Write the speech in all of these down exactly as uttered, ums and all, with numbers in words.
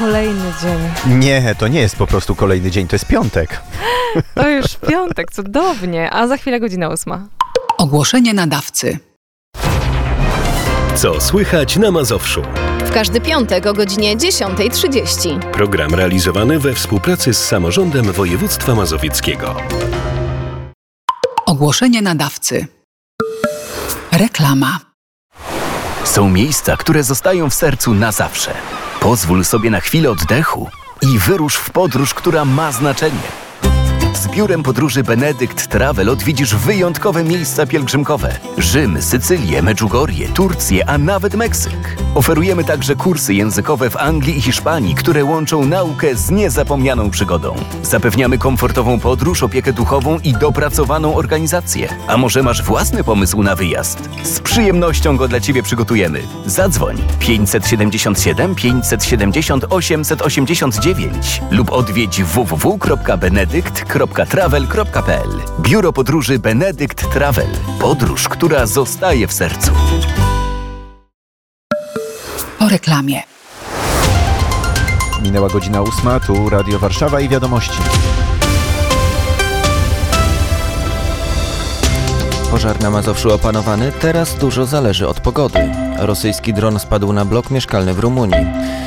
kolejny dzień. Nie, to nie jest po prostu kolejny dzień, to jest piątek. To już piątek, cudownie. A za chwilę godzina ósma. Ogłoszenie nadawcy. Co słychać na Mazowszu? W każdy piątek o godzinie dziesiąta trzydzieści. Program realizowany we współpracy z Samorządem Województwa Mazowieckiego. Ogłoszenie nadawcy. Reklama. Są miejsca, które zostają w sercu na zawsze. Pozwól sobie na chwilę oddechu i wyrusz w podróż, która ma znaczenie. Z biurem podróży Benedykt Travel odwiedzisz wyjątkowe miejsca pielgrzymkowe. Rzym, Sycylię, Medjugorje, Turcję, a nawet Meksyk. Oferujemy także kursy językowe w Anglii i Hiszpanii, które łączą naukę z niezapomnianą przygodą. Zapewniamy komfortową podróż, opiekę duchową i dopracowaną organizację. A może masz własny pomysł na wyjazd? Z przyjemnością go dla Ciebie przygotujemy. Zadzwoń pięćset siedemdziesiąt siedem pięćset siedemdziesiąt osiemset osiemdziesiąt dziewięć lub odwiedź w w w kropka benedykt kropka travel kropka p l. Biuro podróży Benedykt Travel. Podróż, która zostaje w sercu. Po reklamie. Minęła godzina ósma, tu Radio Warszawa i wiadomości. Pożar na Mazowszu opanowany, teraz dużo zależy od pogody. Rosyjski dron spadł na blok mieszkalny w Rumunii.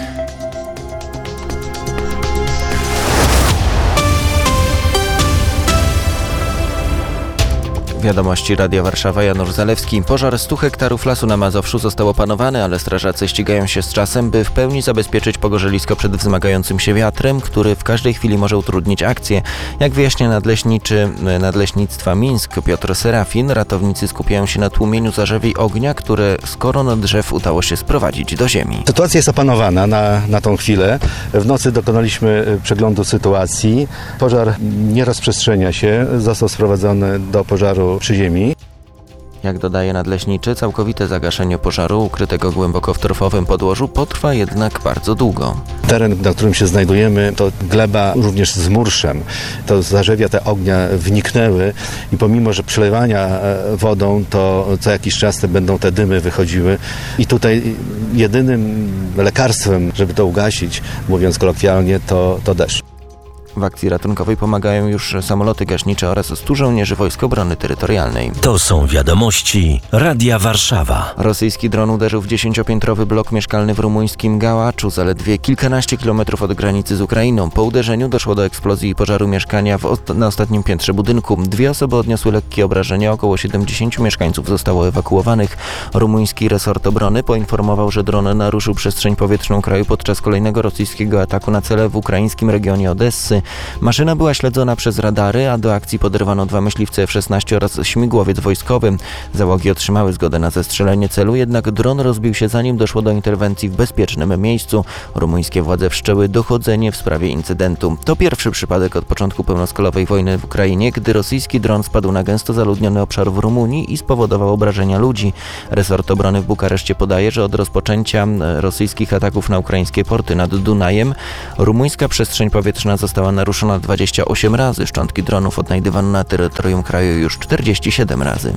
Wiadomości Radia Warszawa, Janusz Zalewski. Pożar stu hektarów lasu na Mazowszu został opanowany, ale strażacy ścigają się z czasem, by w pełni zabezpieczyć pogorzelisko przed wzmagającym się wiatrem, który w każdej chwili może utrudnić akcję. Jak wyjaśnia nadleśniczy Nadleśnictwa Mińsk Piotr Serafin, ratownicy skupiają się na tłumieniu zarzewi ognia, które z koron drzew udało się sprowadzić do ziemi. Sytuacja jest opanowana na, na tą chwilę. W nocy dokonaliśmy przeglądu sytuacji. Pożar nie rozprzestrzenia się, został sprowadzony do pożaru przy ziemi. Jak dodaje nadleśniczy, całkowite zagaszenie pożaru ukrytego głęboko w torfowym podłożu potrwa jednak bardzo długo. Teren, na którym się znajdujemy, to gleba również z murszem. To zarzewia te ognia wniknęły i pomimo, że przelewania wodą, to co jakiś czas te będą te dymy wychodziły. I tutaj jedynym lekarstwem, żeby to ugasić, mówiąc kolokwialnie, to, to deszcz. W akcji ratunkowej pomagają już samoloty gaśnicze oraz stu żołnierzy Wojsk Obrony Terytorialnej. To są wiadomości Radia Warszawa. Rosyjski dron uderzył w dziesięciopiętrowy blok mieszkalny w rumuńskim Gałaczu, zaledwie kilkanaście kilometrów od granicy z Ukrainą. Po uderzeniu doszło do eksplozji i pożaru mieszkania w ost- na ostatnim piętrze budynku. Dwie osoby odniosły lekkie obrażenia, około siedemdziesięciu mieszkańców zostało ewakuowanych. Rumuński resort obrony poinformował, że dron naruszył przestrzeń powietrzną kraju podczas kolejnego rosyjskiego ataku na cele w ukraińskim regionie Odessy. Maszyna była śledzona przez radary, a do akcji poderwano dwa myśliwce F szesnaście oraz śmigłowiec wojskowy. Załogi otrzymały zgodę na zestrzelenie celu, jednak dron rozbił się zanim doszło do interwencji w bezpiecznym miejscu. Rumuńskie władze wszczęły dochodzenie w sprawie incydentu. To pierwszy przypadek od początku pełnoskalowej wojny w Ukrainie, gdy rosyjski dron spadł na gęsto zaludniony obszar w Rumunii i spowodował obrażenia ludzi. Resort obrony w Bukareszcie podaje, że od rozpoczęcia rosyjskich ataków na ukraińskie porty nad Dunajem rumuńska przestrzeń powietrzna została naruszona dwadzieścia osiem razy. Szczątki dronów odnajdywano na terytorium kraju już czterdzieści siedem razy.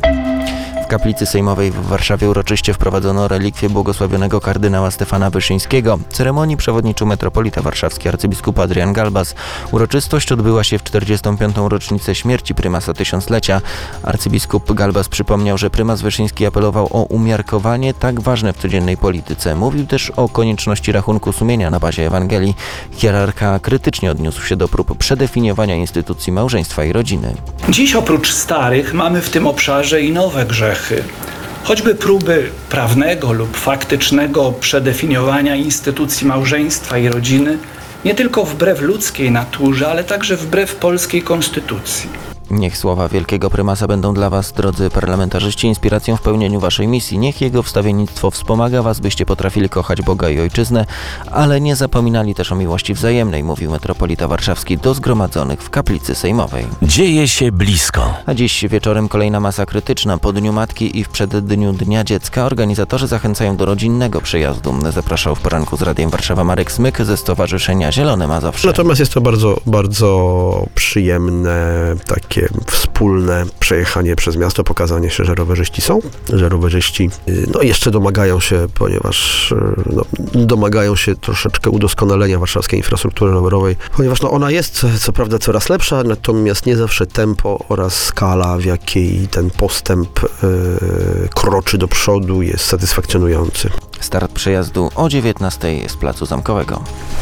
W kaplicy sejmowej w Warszawie uroczyście wprowadzono relikwie błogosławionego kardynała Stefana Wyszyńskiego. Ceremonii przewodniczył metropolita warszawski arcybiskup Adrian Galbas. Uroczystość odbyła się w czterdziestą piątą rocznicę śmierci prymasa tysiąclecia. Arcybiskup Galbas przypomniał, że prymas Wyszyński apelował o umiarkowanie tak ważne w codziennej polityce. Mówił też o konieczności rachunku sumienia na bazie Ewangelii. Hierarcha krytycznie odniósł się do prób przedefiniowania instytucji małżeństwa i rodziny. Dziś oprócz starych mamy w tym obszarze i nowe grzechy. Choćby próby prawnego lub faktycznego przedefiniowania instytucji małżeństwa i rodziny, nie tylko wbrew ludzkiej naturze, ale także wbrew polskiej konstytucji. Niech słowa wielkiego prymasa będą dla Was, drodzy parlamentarzyści, inspiracją w pełnieniu Waszej misji. Niech jego wstawiennictwo wspomaga Was, byście potrafili kochać Boga i Ojczyznę, ale nie zapominali też o miłości wzajemnej, mówił metropolita warszawski do zgromadzonych w kaplicy sejmowej. Dzieje się blisko. A dziś wieczorem kolejna masa krytyczna. Po Dniu Matki i w przeddniu Dnia Dziecka organizatorzy zachęcają do rodzinnego przyjazdu. Zapraszał w poranku z Radiem Warszawa Marek Smyk ze Stowarzyszenia Zielone Mazowsze. Natomiast jest to bardzo, bardzo przyjemne, takie takie wspólne przejechanie przez miasto, pokazanie się, że rowerzyści są, że rowerzyści no jeszcze domagają się, ponieważ no, domagają się troszeczkę udoskonalenia warszawskiej infrastruktury rowerowej, ponieważ no, ona jest co prawda coraz lepsza, natomiast nie zawsze tempo oraz skala, w jakiej ten postęp yy, kroczy do przodu, jest satysfakcjonujący. Start przejazdu o dziewiętnastej z Placu Zamkowego.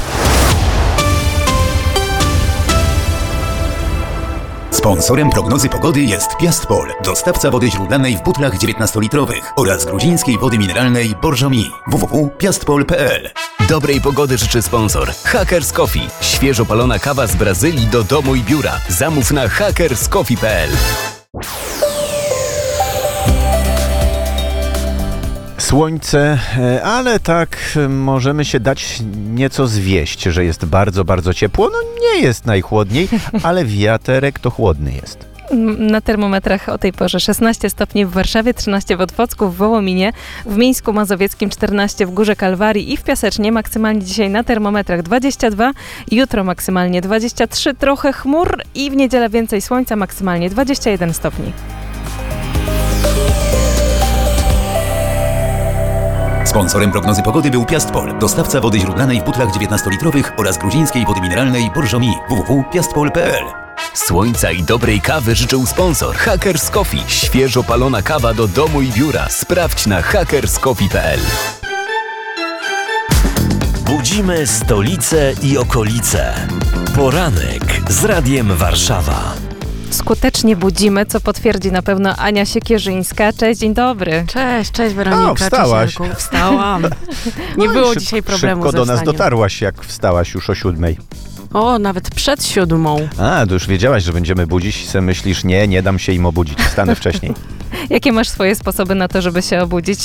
Sponsorem prognozy pogody jest Piastpol, dostawca wody źródlanej w butlach dziewiętnastolitrowych oraz gruzińskiej wody mineralnej Borżomi. w w w kropka piastpol kropka p l. Dobrej pogody życzy sponsor Hackers Coffee. Świeżo palona kawa z Brazylii do domu i biura. Zamów na hackers coffee kropka p l. Słońce, ale tak możemy się dać nieco zwieść, że jest bardzo, bardzo ciepło. No nie jest najchłodniej, ale wiaterek to chłodny jest. Na termometrach o tej porze szesnaście stopni w Warszawie, trzynaście w Otwocku, w Wołominie, w Mińsku Mazowieckim czternaście, w Górze Kalwarii i w Piasecznie. Maksymalnie dzisiaj na termometrach dwadzieścia dwa, jutro maksymalnie dwadzieścia trzy, trochę chmur i w niedzielę więcej słońca, maksymalnie dwadzieścia jeden stopni. Sponsorem prognozy pogody był Piastpol, dostawca wody źródlanej w butlach dziewiętnastolitrowych oraz gruzińskiej wody mineralnej Borżomi. w w w kropka piastpol kropka p l. Słońca i dobrej kawy życzył sponsor Hackers Coffee. Świeżo palona kawa do domu i biura. Sprawdź na hackers coffee kropka p l. Budzimy stolicę i okolice. Poranek z Radiem Warszawa. Skutecznie budzimy, co potwierdzi na pewno Ania Siekierzyńska. Cześć, dzień dobry. Cześć, cześć Weronika. O, wstałaś. Cześć, Jarku. Wstałam. Nie no było szyb, dzisiaj problemu szybko ze do nas wstaniem. dotarłaś, jak wstałaś już o siódmej. O, nawet przed siódmą. A, to już wiedziałaś, że będziemy budzić i se myślisz, nie, nie dam się im obudzić, wstanę wcześniej. Jakie masz swoje sposoby na to, żeby się obudzić?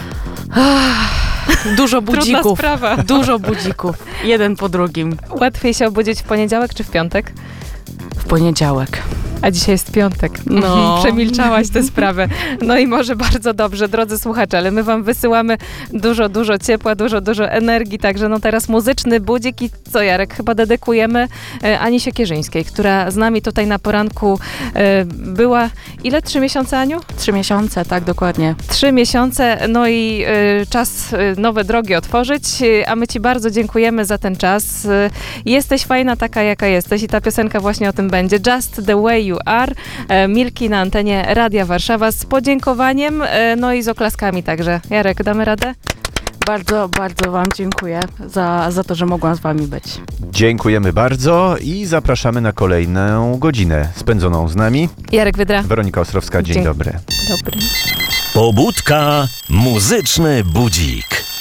Dużo budzików. Trudna sprawa. Dużo budzików. Jeden po drugim. Łatwiej się obudzić w poniedziałek czy w piątek? W poniedziałek. A dzisiaj jest piątek. No. Przemilczałaś tę sprawę. No i może bardzo dobrze, drodzy słuchacze, ale my wam wysyłamy dużo, dużo ciepła, dużo, dużo energii, także no teraz muzyczny budzik i co, Jarek, chyba dedykujemy e, Ani Siekierzyńskiej, która z nami tutaj na poranku e, była. Ile? Trzy miesiące, Aniu? Trzy miesiące, tak, dokładnie. Trzy miesiące, no i e, czas e, nowe drogi otworzyć, e, a my ci bardzo dziękujemy za ten czas. E, jesteś fajna taka, jaka jesteś i ta piosenka właśnie o tym będzie. Just the way You Are, Milki na antenie Radia Warszawa z podziękowaniem, no i z oklaskami także. Jarek, damy radę? Bardzo, bardzo wam dziękuję za, za to, że mogłam z wami być. Dziękujemy bardzo i zapraszamy na kolejną godzinę spędzoną z nami. Jarek Wydra. Weronika Ostrowska, dzień Dzień dobry. Dobry. Pobudka, muzyczny budzik.